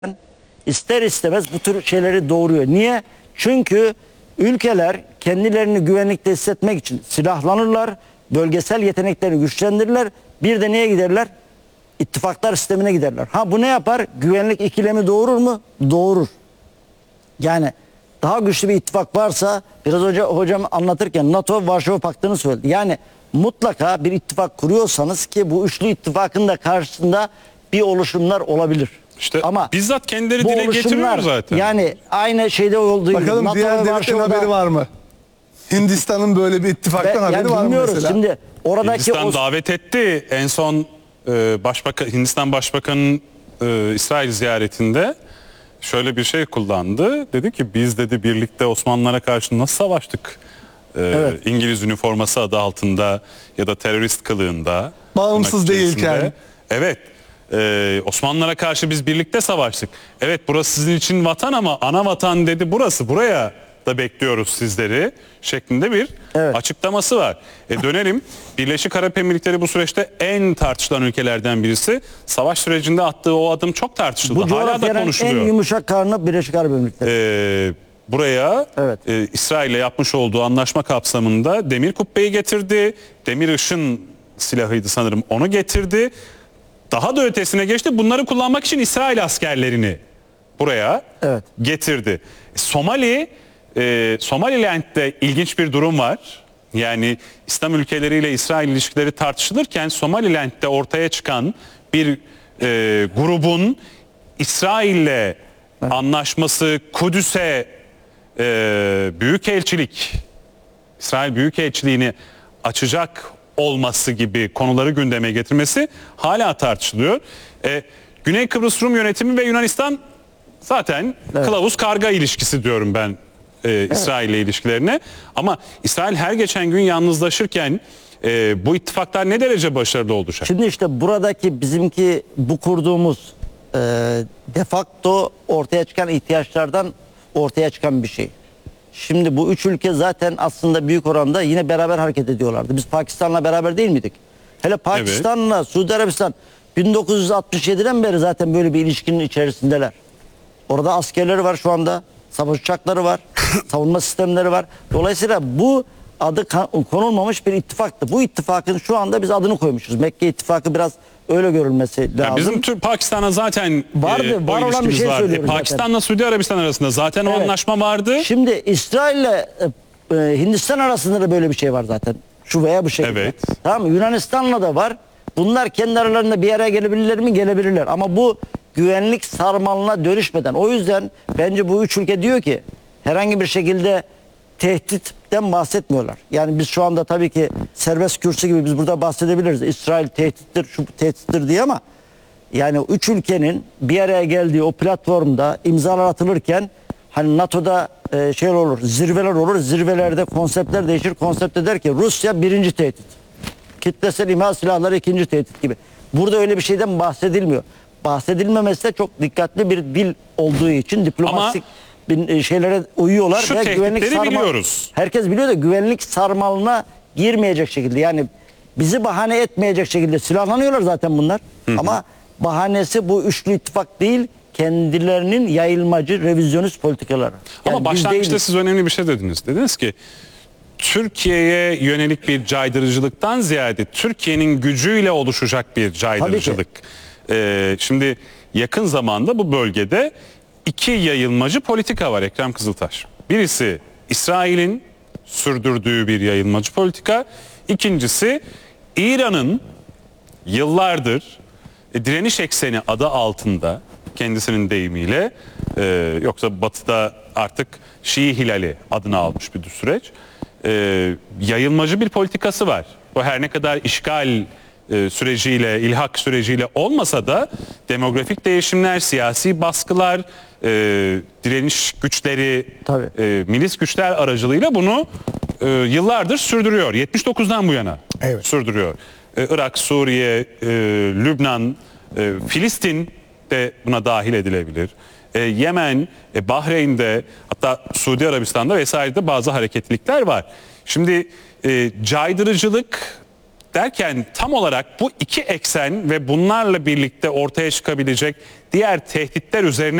ister istemez bu tür şeyleri doğuruyor. Niye? Çünkü ülkeler kendilerini güvenlikte hissetmek için silahlanırlar, bölgesel yeteneklerini güçlendirirler. Bir de neye giderler? İttifaklar sistemine giderler. Ha, bu ne yapar? Güvenlik ikilemi doğurur mu? Doğurur. Yani daha güçlü bir ittifak varsa, biraz önce hocam anlatırken NATO Varşova Paktı'nı söyledi. Yani mutlaka bir ittifak kuruyorsanız, ki bu üçlü ittifakın da karşısında bir oluşumlar olabilir. İşte ama bizzat kendileri dile getiriyor zaten. Yani aynı şeyde olduğu gibi. Bakalım diğer devletin haberi var mı? Hindistan'ın böyle bir ittifaktan haberi var mı mesela? Şimdi oradaki Hindistan davet etti. En son Hindistan Başbakanı'nın İsrail ziyaretinde şöyle bir şey kullandı. Dedi ki biz dedi birlikte Osmanlılara karşı nasıl savaştık? Evet. İngiliz üniforması adı altında ya da terörist kılığında. Bağımsız değilken. Evet. Osmanlılara karşı biz birlikte savaştık. Evet, burası sizin için vatan ama ana vatan dedi, buraya da bekliyoruz sizleri şeklinde bir açıklaması var. Dönelim. Birleşik Arap Emirlikleri bu süreçte en tartışılan ülkelerden birisi. Savaş sürecinde attığı o adım çok tartışıldı. Bu hala da konuşuluyor. en yumuşak karnı Birleşik Arap Emirlikleri. Buraya İsrail'le yapmış olduğu anlaşma kapsamında demir kubbeyi getirdi. Demir ışın silahıydı sanırım, onu getirdi. Daha da ötesine geçti. Bunları kullanmak için İsrail askerlerini buraya getirdi. Somaliland'de ilginç bir durum var. Yani İslam ülkeleriyle İsrail ilişkileri tartışılırken Somaliland'de ortaya çıkan bir grubun İsrail'le anlaşması, Kudüs'e İsrail Büyükelçiliğini açacak olması gibi konuları gündeme getirmesi hala tartışılıyor. Güney Kıbrıs Rum yönetimi ve Yunanistan zaten kılavuz karga ilişkisi diyorum ben İsrail ile ilişkilerine. Ama İsrail her geçen gün yalnızlaşırken bu ittifaklar ne derece başarılı olacak? Şimdi işte buradaki bizimki bu kurduğumuz de facto ortaya çıkan ihtiyaçlardan ortaya çıkan bir şey. Şimdi bu üç ülke zaten aslında büyük oranda yine beraber hareket ediyorlardı. Biz Pakistan'la beraber değil miydik? Hele Pakistan'la Suudi Arabistan 1967'den beri zaten böyle bir ilişkinin içerisindeler. Orada askerleri var şu anda. Savaş uçakları var. Savunma sistemleri var. Dolayısıyla bu adı konulmamış bir ittifaktı. Bu ittifakın şu anda biz adını koymuşuz. Mekke ittifakı biraz öyle görülmesi lazım. Yani bizim Türk Pakistan'a zaten var olan bir şey söylüyoruz. Pakistan'la Suudi Arabistan arasında zaten o anlaşma vardı. Şimdi İsrail'le Hindistan arasında da böyle bir şey var zaten. Şu veya bu şekilde. Evet. Tamam mı? Yunanistan'la da var. Bunlar kendi aralarında bir araya gelebilirler mi? Gelebilirler. Ama bu güvenlik sarmalına dönüşmeden. O yüzden bence bu üç ülke diyor ki herhangi bir şekilde tehditten bahsetmiyorlar. Yani biz şu anda tabii ki serbest kürsü gibi biz burada bahsedebiliriz. İsrail tehdittir, şu tehdittir diye, ama yani üç ülkenin bir araya geldiği o platformda imzalar atılırken hani NATO'da şeyler olur, zirveler olur. Zirvelerde konseptler değişir. Konsepte der ki Rusya birinci tehdit. Kitlesel imha silahları ikinci tehdit gibi. Burada öyle bir şeyden bahsedilmiyor. Bahsedilmemesi de çok dikkatli bir dil olduğu için diplomatik şeylere uyuyorlar. Şu ve güvenlik biliyoruz. Herkes biliyor da güvenlik sarmalına girmeyecek şekilde, yani bizi bahane etmeyecek şekilde silahlanıyorlar zaten bunlar. Ama bahanesi bu üçlü ittifak değil, kendilerinin yayılmacı, revizyonist politikaları. Yani ama başlangıçta siz önemli bir şey dediniz. Dediniz ki Türkiye'ye yönelik bir caydırıcılıktan ziyade Türkiye'nin gücüyle oluşacak bir caydırıcılık. Şimdi yakın zamanda bu bölgede iki yayılmacı politika var Ekrem Kızıltaş. Birisi İsrail'in sürdürdüğü bir yayılmacı politika. İkincisi İran'ın yıllardır direniş ekseni adı altında, kendisinin deyimiyle, yoksa Batı'da artık Şii Hilali adını almış bir süreç, yayılmacı bir politikası var. Bu her ne kadar işgal süreciyle, ilhak süreciyle olmasa da demografik değişimler, siyasi baskılar, direniş güçleri, milis güçler aracılığıyla bunu yıllardır sürdürüyor. 79'dan bu yana sürdürüyor. Irak, Suriye, Lübnan, Filistin de buna dahil edilebilir. Yemen, Bahreyn'de, hatta Suudi Arabistan'da vesairede bazı hareketlilikler var. Şimdi caydırıcılık derken tam olarak bu iki eksen ve bunlarla birlikte ortaya çıkabilecek diğer tehditler üzerine